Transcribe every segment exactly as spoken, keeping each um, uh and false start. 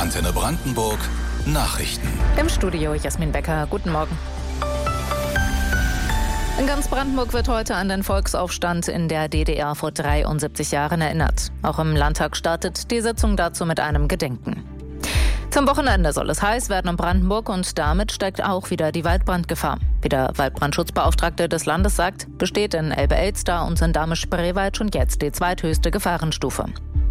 Antenne Brandenburg Nachrichten. Im Studio Jasmin Becker. Guten Morgen. In ganz Brandenburg wird heute an den Volksaufstand in der D D R vor dreiundsiebzig Jahren erinnert. Auch im Landtag startet die Sitzung dazu mit einem Gedenken. Zum Wochenende soll es heiß werden in Brandenburg und damit steigt auch wieder die Waldbrandgefahr. Wie der Waldbrandschutzbeauftragte des Landes sagt, besteht in Elbe-Elster und in Dahme-Spreewald schon jetzt die zweithöchste Gefahrenstufe.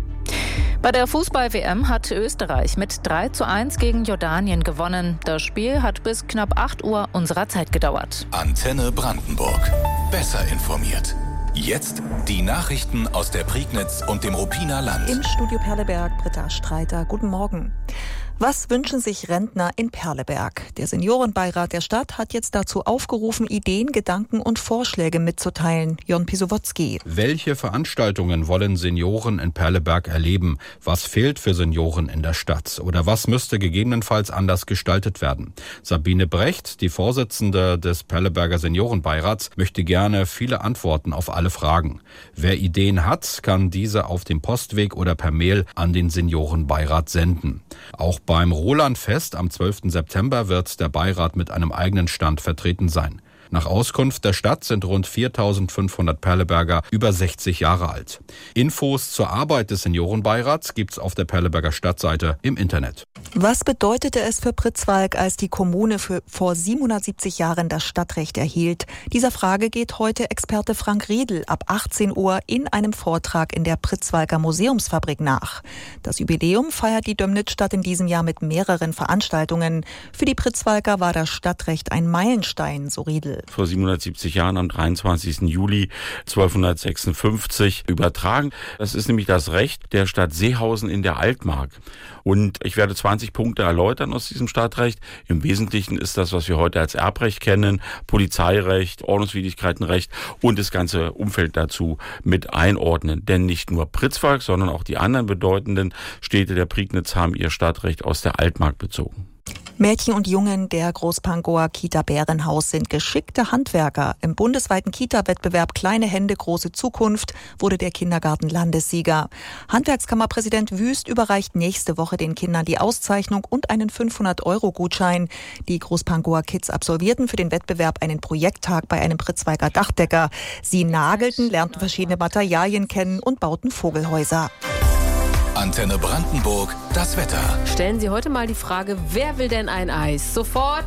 Bei der Fußball-W M hat Österreich mit drei zu eins gegen Jordanien gewonnen. Das Spiel hat bis knapp acht Uhr unserer Zeit gedauert. Antenne Brandenburg. Besser informiert. Jetzt die Nachrichten aus der Prignitz und dem Ruppiner Land. Im Studio Perleberg, Britta Streiter. Guten Morgen. Was wünschen sich Rentner in Perleberg? Der Seniorenbeirat der Stadt hat jetzt dazu aufgerufen, Ideen, Gedanken und Vorschläge mitzuteilen. Jon Pisowotzki. Welche Veranstaltungen wollen Senioren in Perleberg erleben? Was fehlt für Senioren in der Stadt? Oder was müsste gegebenenfalls anders gestaltet werden? Sabine Brecht, die Vorsitzende des Perleberger Seniorenbeirats, möchte gerne viele Antworten auf alle Fragen. Wer Ideen hat, kann diese auf dem Postweg oder per Mail an den Seniorenbeirat senden. Auch beim Rolandfest am zwölften September wird der Beirat mit einem eigenen Stand vertreten sein. Nach Auskunft der Stadt sind rund viertausendfünfhundert Perleberger über sechzig Jahre alt. Infos zur Arbeit des Seniorenbeirats gibt's auf der Perleberger Stadtseite im Internet. Was bedeutete es für Pritzwalk, als die Kommune für vor siebenhundertsiebzig Jahren das Stadtrecht erhielt? Dieser Frage geht heute Experte Frank Riedl ab achtzehn Uhr in einem Vortrag in der Pritzwalker Museumsfabrik nach. Das Jubiläum feiert die Dömnitzstadt in diesem Jahr mit mehreren Veranstaltungen. Für die Pritzwalker war das Stadtrecht ein Meilenstein, so Riedl. Vor siebenhundertsiebzig Jahren am dreiundzwanzigsten Juli zwölfhundertsechsundfünfzig übertragen. Das ist nämlich das Recht der Stadt Seehausen in der Altmark. Und ich werde zwanzig Punkte erläutern aus diesem Stadtrecht. Im Wesentlichen ist das, was wir heute als Erbrecht kennen, Polizeirecht, Ordnungswidrigkeitenrecht und das ganze Umfeld dazu mit einordnen. Denn nicht nur Pritzwalk, sondern auch die anderen bedeutenden Städte der Prignitz haben ihr Stadtrecht aus der Altmark bezogen. Mädchen und Jungen der Großpankower Kita Bärenhaus sind geschickte Handwerker. Im bundesweiten Kita-Wettbewerb Kleine Hände, große Zukunft wurde der Kindergarten Landessieger. Handwerkskammerpräsident Wüst überreicht nächste Woche den Kindern die Auszeichnung und einen fünfhundert-Euro-Gutschein. Die Großpankower Kids absolvierten für den Wettbewerb einen Projekttag bei einem Pritzwalker Dachdecker. Sie nagelten, lernten verschiedene Materialien kennen und bauten Vogelhäuser. Antenne Brandenburg, das Wetter. Stellen Sie heute mal die Frage, wer will denn ein Eis? Sofort!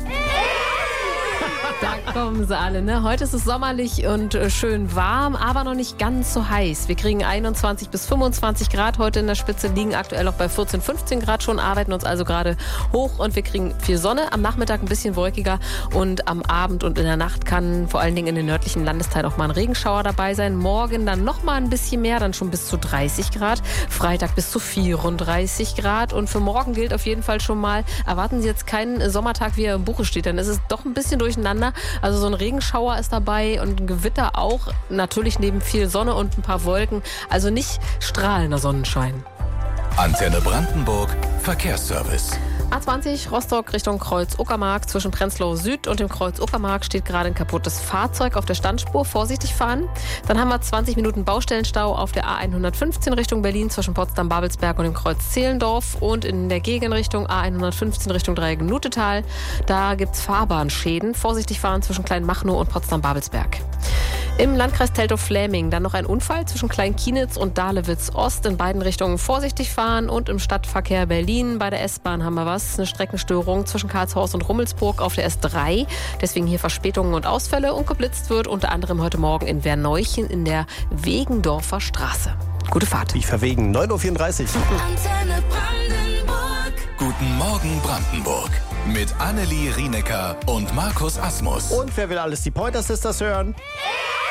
Da kommen sie alle, ne? Heute ist es sommerlich und schön warm, aber noch nicht ganz so heiß. Wir kriegen einundzwanzig bis fünfundzwanzig Grad heute in der Spitze, liegen aktuell auch bei vierzehn, fünfzehn Grad schon, arbeiten uns also gerade hoch und wir kriegen viel Sonne. Am Nachmittag ein bisschen wolkiger und am Abend und in der Nacht kann vor allen Dingen in den nördlichen Landesteilen auch mal ein Regenschauer dabei sein. Morgen dann noch mal ein bisschen mehr, dann schon bis zu dreißig Grad. Freitag bis zu vierunddreißig Grad und für morgen gilt auf jeden Fall schon mal, erwarten Sie jetzt keinen Sommertag, wie er im Buche steht, denn es ist doch ein bisschen durcheinander. Also so ein Regenschauer ist dabei und ein Gewitter auch. Natürlich neben viel Sonne und ein paar Wolken. Also nicht strahlender Sonnenschein. Antenne Brandenburg, Verkehrsservice. A zwanzig Rostock Richtung Kreuz-Uckermark. Zwischen Prenzlau Süd und dem Kreuz-Uckermark steht gerade ein kaputtes Fahrzeug auf der Standspur. Vorsichtig fahren. Dann haben wir zwanzig Minuten Baustellenstau auf der A hundertfünfzehn Richtung Berlin zwischen Potsdam-Babelsberg und dem Kreuz Zehlendorf. Und in der Gegenrichtung A hundertfünfzehn Richtung Dreieck-Nutetal. Da gibt es Fahrbahnschäden. Vorsichtig fahren zwischen Kleinmachnow und Potsdam-Babelsberg. Im Landkreis Teltow-Fläming dann noch ein Unfall zwischen Klein-Kienitz und Dahlewitz-Ost. In beiden Richtungen vorsichtig fahren. Und im Stadtverkehr Berlin bei der S-Bahn haben wir was. Eine Streckenstörung zwischen Karlshorst und Rummelsburg auf der S drei. Deswegen hier Verspätungen und Ausfälle. Und geblitzt wird unter anderem heute Morgen in Werneuchen in der Wegendorfer Straße. Gute Fahrt. Wie verwegen, neun Uhr vierunddreißig. Antenne Brandenburg. Guten Morgen Brandenburg. Mit Annelie Rienecker und Markus Asmus. Und wer will alles die Pointer Sisters hören? Ja!